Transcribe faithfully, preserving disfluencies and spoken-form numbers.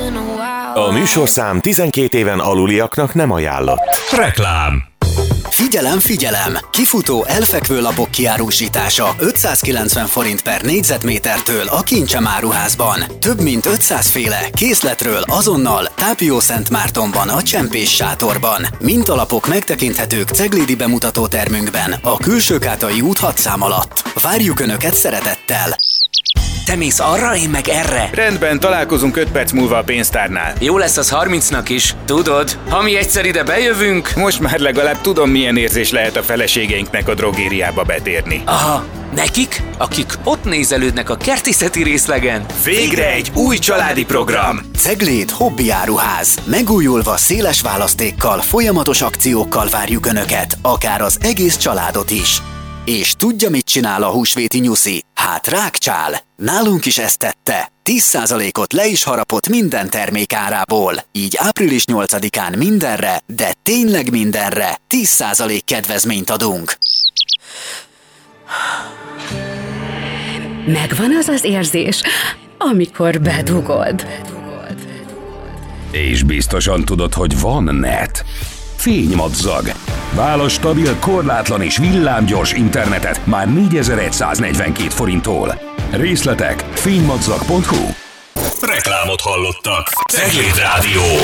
A műsorszám tizenkét éven aluliaknak nem ajánlott. Reklám. Figyelem, figyelem! Kifutó elfekvő lapok kiárusítása ötszázkilencven forint per négyzetmétertől a Kincsem áruházban. Több mint ötszáz féle készletről azonnal Tápiószentmártonban a Csempés sátorban. Mintalapok megtekinthetők ceglédi bemutató termünkben a Külsőkátai út hat szám alatt. Várjuk Önöket szeretettel! Te mész arra, én meg erre. Rendben, találkozunk öt perc múlva a pénztárnál. Jó lesz az harmincnak is. Tudod, ha mi egyszer ide bejövünk... Most már legalább tudom, milyen érzés lehet a feleségeinknek a drogériába betérni. Aha, nekik, akik ott nézelődnek a kertészeti részlegen. Végre egy új családi program! Cegléd Hobby Áruház. Megújulva széles választékkal, folyamatos akciókkal várjuk Önöket, akár az egész családot is. És tudja, mit csinál a húsvéti nyuszi? Hát rákcsál! Nálunk is ezt tette. tíz százalékot le is harapott minden termék árából. Így április nyolcadikán mindenre, de tényleg mindenre tíz százalék kedvezményt adunk. Megvan az az érzés, amikor bedugod. És biztosan tudod, hogy van net. Fénymadzag. Válasz stabil, korlátlan és villámgyors internetet már négyezer-száznegyvenkét forinttól. Részletek fénymadzag pont hu. Reklámot hallottak. Cegléd Rádió.